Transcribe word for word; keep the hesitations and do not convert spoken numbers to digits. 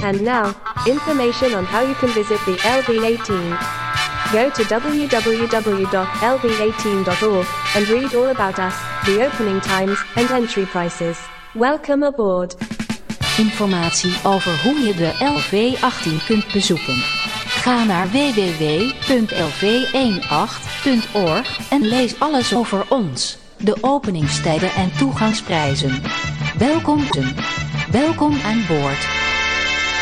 And now, information on how you can visit the L V eighteen. Go to w w w dot l v eighteen dot org and read all about us, the opening times, and entry prices. Welcome aboard. Informatie over hoe je de L V achttien kunt bezoeken. Ga naar w w w punt l v achttien punt org en lees alles over ons, de openingstijden en toegangsprijzen. Welkom, welkom aan boord.